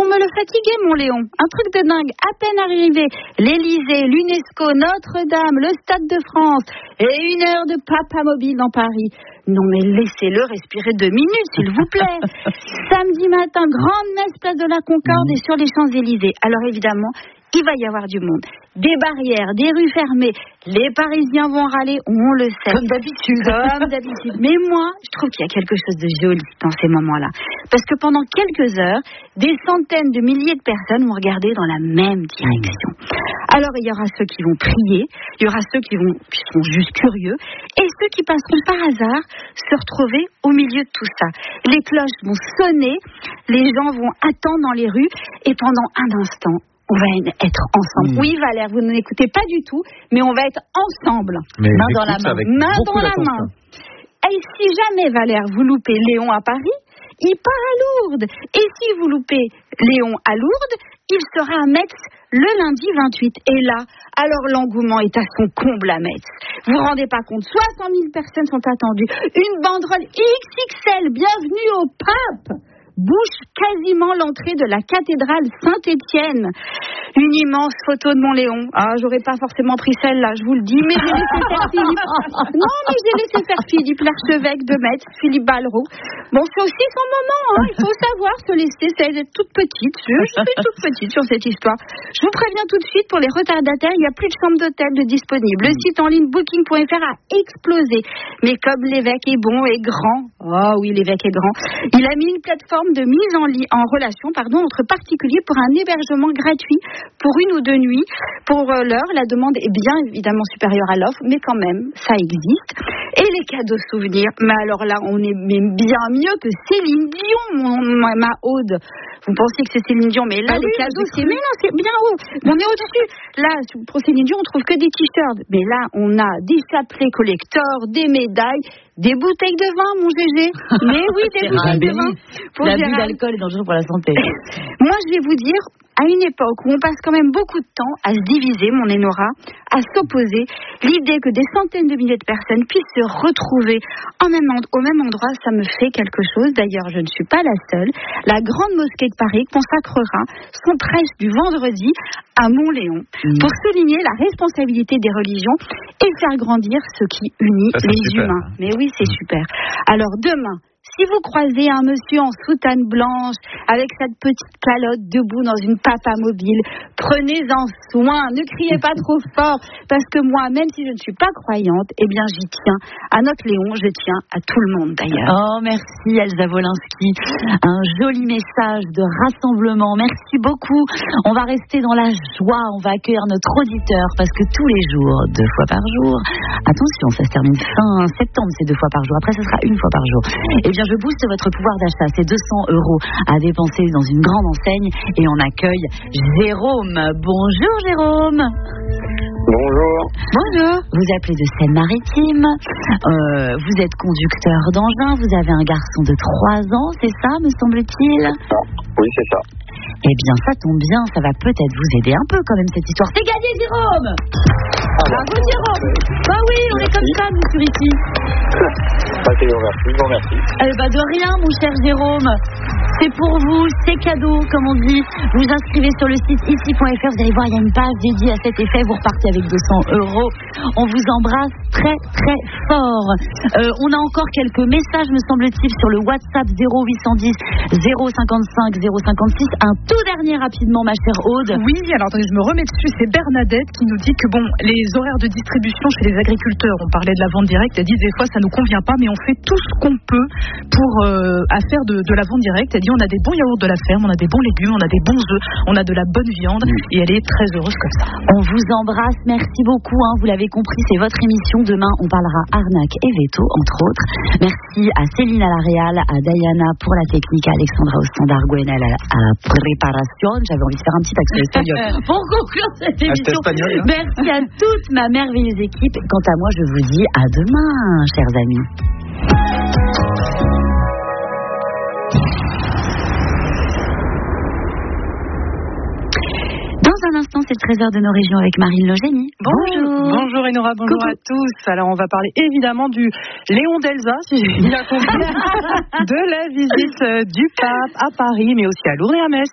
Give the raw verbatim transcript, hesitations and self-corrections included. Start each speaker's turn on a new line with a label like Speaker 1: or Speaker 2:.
Speaker 1: vont me le fatiguer, mon Léon. Un truc de dingue. À peine arrivé, l'Élysée, l'UNESCO, Notre-Dame, le Stade de France et une heure de papa mobile dans Paris. Non mais laissez-le respirer deux minutes, s'il vous plaît. Samedi matin, grande messe place de la Concorde et sur les Champs-Élysées. Alors évidemment, il va y avoir du monde. Des barrières, des rues fermées. Les Parisiens vont râler, on le sait.
Speaker 2: Comme d'habitude.
Speaker 1: Comme d'habitude. Mais moi, je trouve qu'il y a quelque chose de joli dans ces moments-là. Parce que pendant quelques heures, des centaines de milliers de personnes vont regarder dans la même direction. Alors, il y aura ceux qui vont prier, il y aura ceux qui, vont, qui seront juste curieux, et ceux qui passeront par hasard se retrouver au milieu de tout ça. Les cloches vont sonner, les gens vont attendre dans les rues, et pendant un instant, on va être ensemble. Mmh. Oui, Valère, vous n'écoutez pas du tout, mais on va être ensemble.
Speaker 3: Mais
Speaker 1: main dans la main. Main dans la main. Et si jamais, Valère, vous loupez Léon à Paris, il part à Lourdes. Et si vous loupez Léon à Lourdes, il sera à Metz le lundi vingt-huit. Et là, alors l'engouement est à son comble à Metz. Vous vous rendez pas compte, soixante mille personnes sont attendues. Une banderole X X L, bienvenue au pape, bouche quasiment l'entrée de la cathédrale Saint-Étienne. Une immense photo de mon Léon. Ah, j'aurais pas forcément pris celle-là, je vous le dis, mais j'ai laissé faire Philippe. Non, mais j'ai laissé faire Philippe, l'archevêque de Metz, Philippe Balleroux. Bon, c'est aussi son moment, hein. Il faut savoir se laisser, c'est d'être toute petite. Je, je suis toute petite sur cette histoire. Je vous préviens tout de suite, pour les retardataires, il n'y a plus de chambre d'hôtel de disponible. Le site en ligne booking point f r a explosé. Mais comme l'évêque est bon et grand, oh oui, l'évêque est grand, il a mis une plateforme de mise en, li- en relation pardon, entre particuliers pour un hébergement gratuit pour une ou deux nuits. Pour euh, l'heure, la demande est bien évidemment supérieure à l'offre, mais quand même, ça existe. Et les cadeaux souvenirs, mais alors là, on est mais bien mieux que Céline Dion, mon, ma, ma Aude. Vous pensiez que c'est Céline Dion, mais là, ah les oui, cadeaux, c'est... Mais non, c'est bien haut. On est au-dessus. Là, pour Céline Dion, on trouve que des t-shirts. Mais là, on a des chapelets collecteurs, des médailles, des bouteilles de vin, mon Gégé. Mais oui, des bouteilles de vin. Pour
Speaker 2: L'abus d'alcool est dangereux pour la santé.
Speaker 1: Moi, je vais vous dire, à une époque où on passe quand même beaucoup de temps à se diviser, mon Enora, à s'opposer, l'idée que des centaines de milliers de personnes puissent se retrouver en même end- au même endroit, ça me fait quelque chose. D'ailleurs, je ne suis pas la seule. La Grande Mosquée de Paris consacrera son prêche du vendredi à Mont-Léon mmh. pour souligner la responsabilité des religions et faire grandir ce qui unit ça, les super. humains. Mais oui, c'est mmh. super. Alors demain, si vous croisez un monsieur en soutane blanche avec cette petite calotte debout dans une papa mobile, prenez-en soin, ne criez pas trop fort, parce que moi, même si je ne suis pas croyante, eh bien j'y tiens. À notre Léon, je tiens à tout le monde d'ailleurs.
Speaker 2: Oh, merci Elsa Wolinski. Un joli message de rassemblement. Merci beaucoup. On va rester dans la joie, on va accueillir notre auditeur, parce que tous les jours, deux fois par jour, attention, ça se termine fin septembre, c'est deux fois par jour. Après, ce sera une fois par jour. Eh bien, je booste votre pouvoir d'achat. C'est deux cents euros à dépenser dans une grande enseigne et on accueille Jérôme. Bonjour Jérôme.
Speaker 4: Bonjour.
Speaker 2: Bonjour. Vous appelez de Seine-Maritime. Euh, vous êtes conducteur d'engin. Vous avez un garçon de trois ans, c'est ça, me semble-t-il?
Speaker 4: Oui, c'est ça.
Speaker 2: Eh bien, ça tombe bien. Ça va peut-être vous aider un peu quand même cette histoire. C'est gagné, Jérôme. Bravo Jérôme. Bah oui, on est comme ça, nous, sur ici.
Speaker 4: Bah, c'est bon, merci. Bon, merci.
Speaker 2: Eh bah, de rien, mon cher Jérôme. C'est pour vous, c'est cadeau, comme on dit. Vous vous inscrivez sur le site ici point f r. Vous allez voir, il y a une page dédiée à cet effet. Vous repartez avec deux cents euros. On vous embrasse très, très fort. Euh, on a encore quelques messages, me semble-t-il, sur le WhatsApp zéro huit cent dix zéro cinquante-cinq zéro cinquante-six. Un tout dernier rapidement, ma chère Aude.
Speaker 5: Oui, alors attendez, je me remets dessus. C'est Bernadette qui nous dit que bon, les horaires de distribution chez les agriculteurs, on parlait de la vente directe, elle dit des fois ça nous convient pas, mais on fait tout ce qu'on peut pour euh, à faire de, de la vente directe. Elle dit on a des bons yaourts de la ferme, on a des bons légumes, on a des bons œufs, on a de la bonne viande, et elle est très heureuse comme ça.
Speaker 2: On vous embrasse, merci beaucoup, hein, vous l'avez compris, c'est votre émission. Demain, on parlera arnaque et veto, entre autres. Merci à Céline à la réal, à Diana pour la technique, à Alexandra au standard, Gwenel à la préparation. J'avais envie de faire un petit accent espagnol pour conclure cette émission. Espagnol, hein. Merci à toute ma merveilleuse équipe. Quant à moi, je vous dis à demain, chers amis. Dans un instant, c'est le trésor de nos régions avec Marine Logénie.
Speaker 5: Bonjour. Bonjour Enora, bonjour Coucou. À tous. Alors on va parler évidemment du Léon d'Elsa, si j'ai bien compris, de la visite du pape à Paris, mais aussi à Lourdes et à Metz.